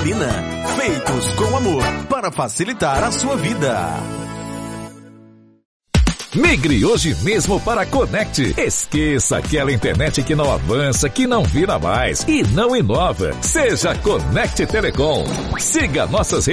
Londrina. Feitos com amor para facilitar a sua vida. Migre hoje mesmo para a Conect. Esqueça aquela internet que não avança, que não vira mais e não inova. Seja Conect Telecom. Siga nossas redes